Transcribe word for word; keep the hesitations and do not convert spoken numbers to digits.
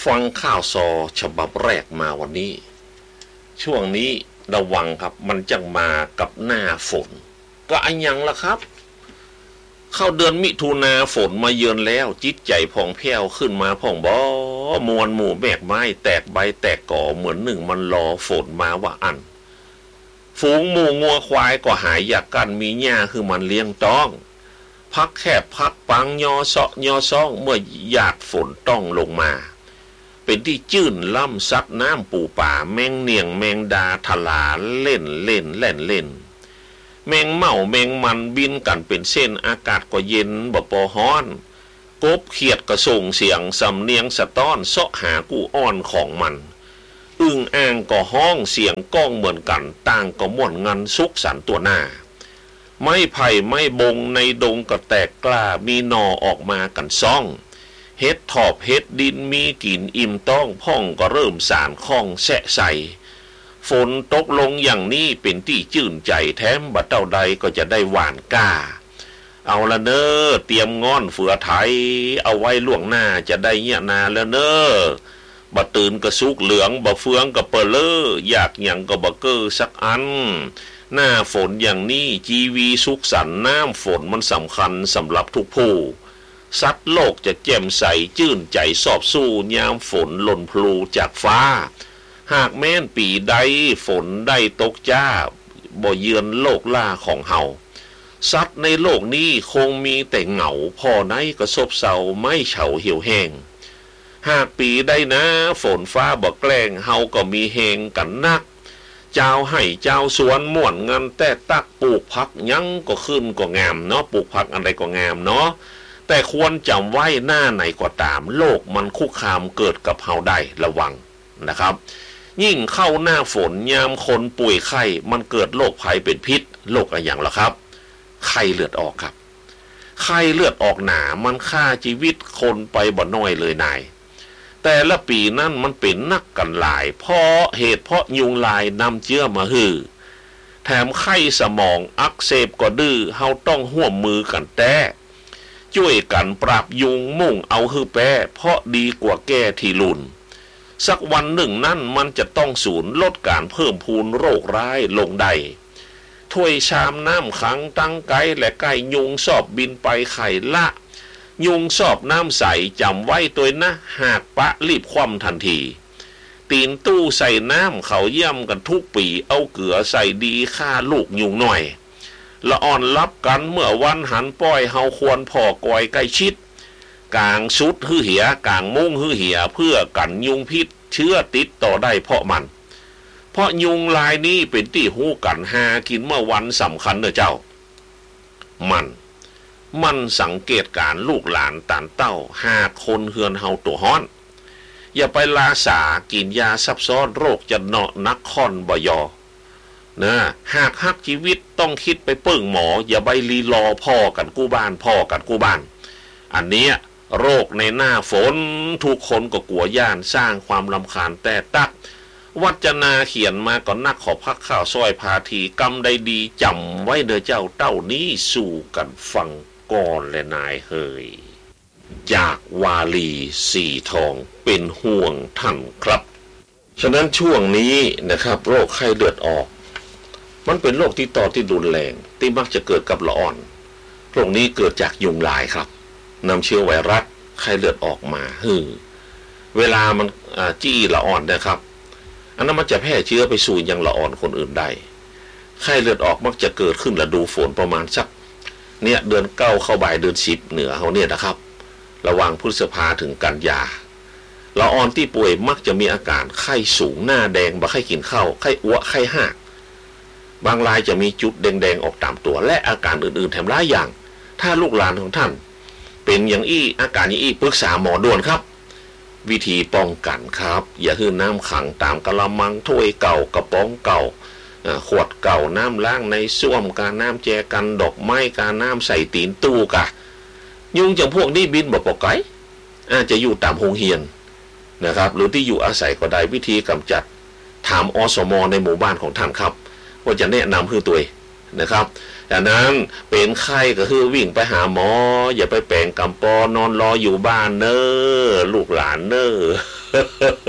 ฟังข่าวซอฉบับแรกมาวันนี้ช่วงนี้ระวังครับมันจะมากับหน้าฝนก็อันยังล่ะครับเข้าเดือนมิถุนาฝนมาเยือนแล้วจิตใจผ่องแผ้วขึ้นมาผ่องบ่มวลหมู่แบกไม้แตกใบแตกก่อเหมือนหนึ่งมันรอฝนมาว่าอันฝูงหมู่งัวควายก็หายอยากกันมีหญ้าคือมันเลี้ยงต้องพักแคบพักปังยอเสาะยอซ่องเมื่อหยาดฝนต้องลงมาเป็นที่จื่นล่ำซัดน้ำปูป่าแมงเนียงแมงดาทลาเล่นเล่นเล่นเล่นแมงเม่าแมงมันบินกันเป็นเส้นอากาศก็เย็นบ่ปอฮ้อนกบเขียดกระส่งเสียงสำเนียงสะต้อนเสาะหากู้อ้อนของมันอึ่งอ่างก็ห้องเสียงก้องเหมือนกันต่างก็ม่วนงันสุขสันต์ตัวหน้าไม้ไผ่ไม้บงในดงก็แตกกล้ามีหนอออกมากันซ่องเฮ็ดถอบเฮ็ดดินมีกินอิ่มต้องพ่องก็เริ่มสารคล่องแสะใสฝนตกลงอย่างนี้เป็นที่จื่นใจแถมบัดเต้าใดก็จะได้หวานก้าเอาละเนอเตรียมง้อนเฟือไถเอาไว้ล่วงหน้าจะได้เงี่ยนาแล้วเนอบ่ตื่นกระซุกเหลืองบ่เฟืองก็เปเลออยากหยังก็บ่เก้อสักอันหน้าฝนอย่างนี้จีวีสุขสันต์น้ำฝนมันสำคัญสำหรับทุกผู้สัตว์โลกจะแจ่มใสจื่นใจสอบสู้ยามฝนหล่นพลูจากฟ้าหากแม้นปีใดฝนได้ตกจ้าบ่เยือนโลกล่าของเฮาสัตว์ในโลกนี้คงมีแต่เหงาพอไหนก็ซบเซาไม่เฉาเหี่ยวแห้งหากปีใดนะฝนฟ้าบ่แกล้งเฮาก็มีแหงกันนักเจ้าให้เจ้าสวนม่วนงันแต่ตักปลูกผักยังก็ขึ้นก็งามเนาะปลูกผักอะไรก็งามเนาะแต่ควรจำไว้หน้าไหนก็ตามโลกมันคุกคามเกิดกับเฮาได้ระวังนะครับยิ่งเข้าหน้าฝนยามคนป่วยไข้มันเกิดโรคภัยเป็นพิษโรคอะไรอย่างล่ะครับไข้เลือดออกครับไข้เลือดออกหนามันฆ่าชีวิตคนไปบ่น้อยเลยนายแต่ละปีนั้นมันเป็นนักกันหลายเพราะเหตุเพราะยุงลายนำเชื้อมาฮือแถมไข้สมองอักเสบก็ดื้อเฮาต้องร่วมมือกันแต่ช่วยกันปราบยุงมุ่งเอาฮือแป้เพราะดีกว่าแก้ที่ลุนสักวันหนึ่งนั่นมันจะต้องสูญลดการเพิ่มพูนโรคร้ายลงได้ถ้วยชามน้ำขังตั้งไกและไก่ยุงสอบบินไปไข่ละยุงสอบน้ำใสจำไว้ตัวนะหากปะรีบคว่ำทันทีตีนตู้ใส่น้ำเขาเยี่ยมกันทุกปีเอาเกลือใส่ดีฆ่าลูกยุงหน่อยละอ่อนรับกันเมื่อวันหันป้อยเฮาควรพอกอยใกล้ชิดกลางชุดหื้อเหียกลางมุ้งหื้อเหียเพื่อกันยุงพิษเชื้อติดต่อได้เพราะมันเพราะยุงลายนี้เป็นที่หู้กันหากินเมื่อวันสำคัญเด้อเจ้ามันมันสังเกตการลูกหลานตานเต้าหากคนเฮือนเฮาตัวฮ้อนอย่าไปลาสากินยาซับซ้อนโรคจะเนาะนักค่อนบ่ยอนะหากฮักชีวิตต้องคิดไปเปิ้งหมออย่าไปรีรอพ่อกันกู้บ้านพ่อกันกู้บ้านอันเนี้ยโรคในหน้าฝนทุกคนก็กลัวย่านสร้างความรำคาญแต่ตักวัจนาเขียนมาก่อนนักขอพักข้าวซอยพาทีกำได้ดีจำไว้เด้อเจ้าเต้านี้สู่กันฟังก่อนและนายเฮยจากวาลีสีทองเป็นห่วงท่านครับฉะนั้นช่วงนี้นะครับโรคไข้เลือดออกมันเป็นโรคติดต่อที่รุนแรงที่มักจะเกิดกับละอ่อนโรคนี้เกิดจากยุงลายครับนำเชื้อไวรัสไข้เลือดออกมาฮือเวลามันจี้ละอ่อนนะครับอันนั้นมันจะแพร่เชื้อไปสู่ยังละอ่อนคนอื่นได้ไข้เลือดออกมักจะเกิดขึ้นฤดูฝนประมาณสักเนี่ยเดือนเก้าเข้าบ่ายเดือนสิบเหนือเขาเนี่ยนะครับระหว่างพฤษภาถึงกันยาละอ่อนที่ป่วยมักจะมีอาการไข้สูงหน้าแดงบ่ไข้กินข้าวไข้อ้วกไข้หากบางรายจะมีจุดแดงๆออกตามตัวและอาการอื่นๆแถมหลายอย่างถ้าลูกหลานของท่านเป็นอย่างอี้อาการอย่างอี้ปรึกษาหมอด่วนครับวิธีป้องกันครับอย่าหื้อน้ำขังตามกะละมังถ้วยเก่ากระป๋องเก่าขวดเก่าน้ำล้างในส้วมการน้ำแจกันดอกไม้การน้ำใส่ตีนตู้กะยุงจากพวกนี้บินบ่ปกไก่อาจจะอยู่ตามโรงเรียนนะครับหรือที่อยู่อาศัยก็ได้วิธีกำจัดถามอสมในหมู่บ้านของท่านครับว่าจะแนะนำคือตัวนะครับดังนั้นเป็นไข้ก็คือวิ่งไปหาหมออย่าไปแปลงกำปอนอนรออยู่บ้านเน้อลูกหลานเน้อ